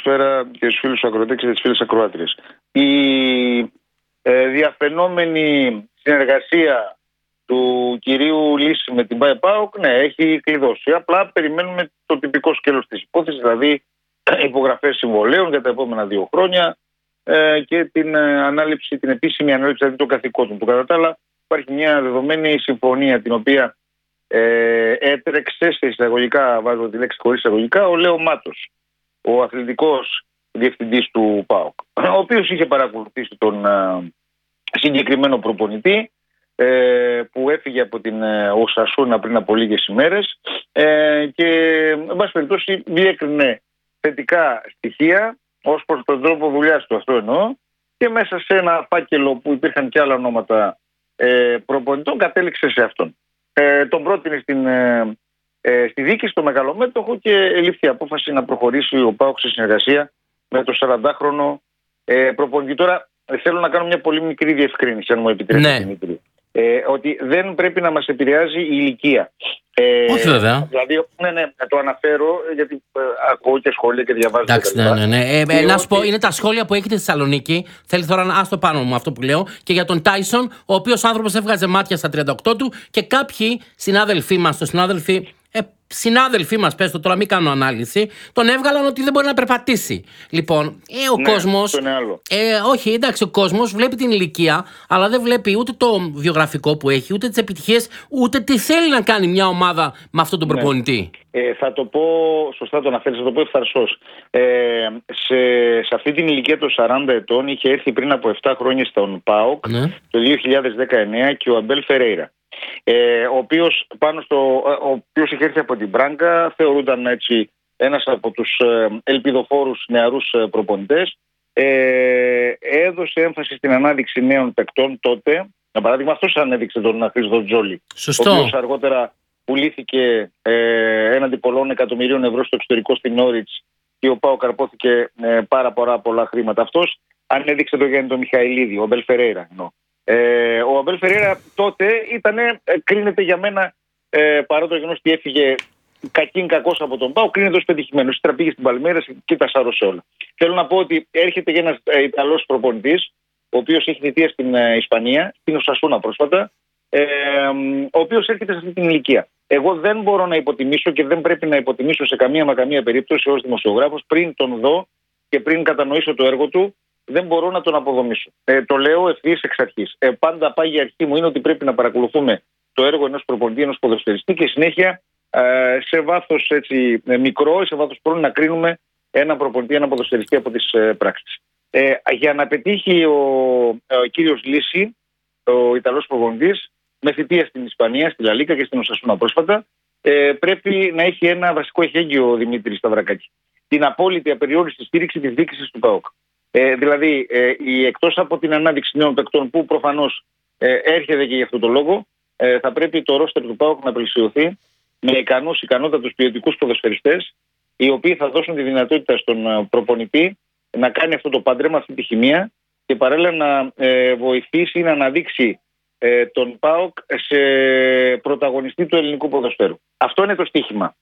καλησπέρα και στους φίλους ακροατές και τις φίλες ακροάτριες. Η διαφαινόμενη συνεργασία του κυρίου Λύση με την ΠΑΟΚ, ναι, έχει κλειδώσει. Απλά περιμένουμε το τυπικό σκέλος της υπόθεσης, δηλαδή υπογραφές συμβολέων για τα επόμενα 2 χρόνια και την ανάληψη, την επίσημη ανάληψη δηλαδή των καθηκόντων του. Κατά τα άλλα, υπάρχει μια δεδομένη συμφωνία την οποία έτρεξε σε εισαγωγικά, βάζω τη λέξη χωρίς εισαγωγικά, ο Λέο Μάτος, ο αθλητικός διευθυντής του ΠΑΟΚ, ο οποίος είχε παρακολουθήσει τον συγκεκριμένο προπονητή που έφυγε από την Οσασούνα πριν από λίγες ημέρες και εν πάση περιπτώσει διέκρινε θετικά στοιχεία ως προς τον τρόπο δουλειάς του, αυτό εννοώ, και μέσα σε ένα φάκελο που υπήρχαν και άλλα ονόματα προπονητών κατέληξε σε αυτόν. Τον πρότεινε στη δίκη, στο μεγαλομέτωχο, και λήφθη η απόφαση να προχωρήσει ο ΠΑΟΚ σε συνεργασία με το 40χρονο προπονητή. Τώρα θέλω να κάνω μια πολύ μικρή διευκρίνηση, αν μου επιτρέπετε, ναι, Δημήτρη. Ότι δεν πρέπει να μας επηρεάζει η ηλικία. Όχι βέβαια. Δηλαδή, ναι, το αναφέρω γιατί ακούω και σχόλια και διαβάζω. Εντάξει, ναι. Να σου πω, είναι τα σχόλια που έχετε στη Θεσσαλονίκη. Θέλει τώρα να άστο πάνω μου αυτό που λέω. Και για τον Τάισον, ο οποίος άνθρωπος έβγαζε μάτια στα 38 του, και κάποιοι συνάδελφοί μας, πες το τώρα, μην κάνω ανάλυση, τον έβγαλαν ότι δεν μπορεί να περπατήσει. Λοιπόν, ο κόσμος. Όχι, εντάξει, ο κόσμος βλέπει την ηλικία, αλλά δεν βλέπει ούτε το βιογραφικό που έχει, ούτε τις επιτυχίες, ούτε τι θέλει να κάνει μια ομάδα με αυτόν τον προπονητή. Θα το πω, σωστά το αναφέρεις, θα το πω ευθαρσώς. Σε αυτή την ηλικία των 40 ετών είχε έρθει πριν από 7 χρόνια στον ΠΑΟΚ, το 2019, και ο Αμπέλ Φερέιρα. Ο οποίος είχε έρθει από την Μπράγκα, θεωρούνταν έτσι ένας από τους ελπιδοφόρους νεαρούς προπονητές. Έδωσε έμφαση στην ανάδειξη νέων παικτών τότε. Για παράδειγμα, αυτός ανέδειξε τον Χρήστο Τζόλι, ο οποίος αργότερα πουλήθηκε έναντι πολλών εκατομμυρίων ευρώ στο εξωτερικό στην Νόριτς και ο ΠΑΟΚ καρπόθηκε πάρα πολλά χρήματα. Αυτός ανέδειξε τον Γιάννη τον Μιχαηλίδη, ο Αμπέλ Φερέιρα. Ο Αμπέλ Φερέιρα τότε κρίνεται για μένα, παρά το γεγονός ότι έφυγε κακήν κακός από τον ΠΑΟΚ, κρίνεται ως πετυχημένος. Ύστερα πήγε στην Παλμέρας και τα σάρωσε όλα. Θέλω να πω ότι έρχεται και ένας Ιταλός προπονητής, ο οποίος έχει θητεία στην Ισπανία, στην Οσασούνα πρόσφατα, ο οποίος έρχεται σε αυτή την ηλικία. Εγώ δεν μπορώ να υποτιμήσω και δεν πρέπει να υποτιμήσω σε καμία περίπτωση ως δημοσιογράφος, πριν τον δω και πριν κατανοήσω το έργο του. Δεν μπορώ να τον αποδομήσω. Το λέω ευθύς εξ αρχής. Πάντα πάγια αρχή μου είναι ότι πρέπει να παρακολουθούμε το έργο ενός προπονητή, ενός ποδοσφαιριστή, και συνέχεια σε βάθος μικρό ή σε βάθος χρόνου να κρίνουμε έναν προπονητή, έναν ποδοσφαιριστή από τις πράξεις. Για να πετύχει ο κύριος Λύση, ο Ιταλός προπονητής, με θητεία στην Ισπανία, στη Λαλίκα και στην Οσασούνα πρόσφατα, πρέπει να έχει ένα βασικό εχέγγυο, ο Δημήτρης Σταυρακάκη. Την απόλυτη απεριόριστη στήριξη της διοίκησης του ΠΑΟΚ. Δηλαδή, εκτός από την ανάδειξη νέων παικτών, που προφανώς έρχεται και για αυτό το λόγο, θα πρέπει το ρόστερ του ΠΑΟΚ να πλησιωθεί με ικανότατους ποιοτικούς ποδοσφαιριστές, οι οποίοι θα δώσουν τη δυνατότητα στον προπονητή να κάνει αυτό το πάντρεμα, αυτή τη χημεία, και παράλληλα να βοηθήσει να αναδείξει τον ΠΑΟΚ σε πρωταγωνιστή του ελληνικού ποδοσφαίρου. Αυτό είναι το στίχημα.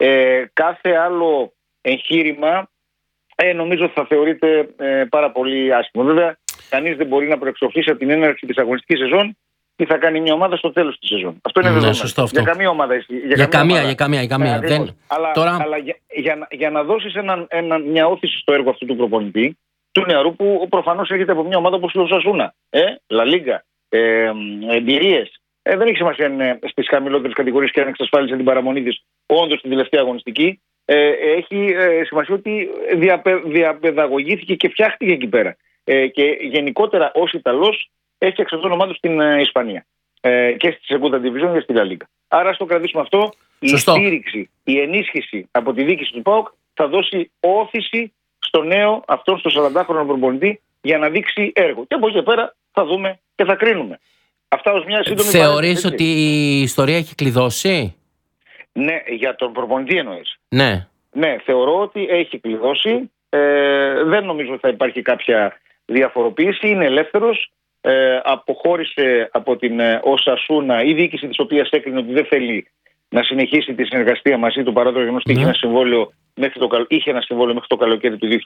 Κάθε άλλο εγχείρημα νομίζω θα θεωρείται πάρα πολύ άσχημο. Βέβαια, κανείς δεν μπορεί να προεξοφλήσει από την έναρξη της αγωνιστικής σεζόν τι θα κάνει μια ομάδα στο τέλος της σεζόν. Αυτό είναι δεδομένο. Για καμία ομάδα ισχύει. Για καμία. Αλλά για να δώσεις μια όθηση στο έργο αυτού του προπονητή, του νεαρού, που προφανώς έρχεται από μια ομάδα όπως η Οσασούνα, Λα Λίγκα, εμπειρίες. Δεν έχει σημασία αν είναι στις χαμηλότερες κατηγορίες και αν εξασφάλισε την παραμονή της όντως την τελευταία αγωνιστική. Έχει σημασία ότι διαπαιδαγωγήθηκε και φτιάχτηκε εκεί πέρα. Και γενικότερα ως Ιταλός έφτιαξε αυτό το όνομα του στην Ισπανία. Και στη Segunda Division και στη La Liga. Άρα, στο κρατήσουμε αυτό. Σωστό. Η στήριξη, η ενίσχυση από τη διοίκηση του ΠΑΟΚ θα δώσει όθηση στο νέο, αυτόν στο 40χρονο προπονητή, για να δείξει έργο. Και από εκεί και πέρα θα δούμε και θα κρίνουμε. Αυτά ως μια σύντομη παρέμβαση. Θεωρείς ότι η ιστορία έχει κλειδώσει? Ναι, για τον προπονητή εννοείς. Ναι, θεωρώ ότι έχει κλειδώσει. Δεν νομίζω ότι θα υπάρχει κάποια διαφοροποίηση. Είναι ελεύθερος. Αποχώρησε από την Οσασούνα, η διοίκηση της οποίας έκρινε ότι δεν θέλει να συνεχίσει τη συνεργασία μαζί του, παρά το γεγονός ότι είχε ένα συμβόλαιο μέχρι το καλοκαίρι του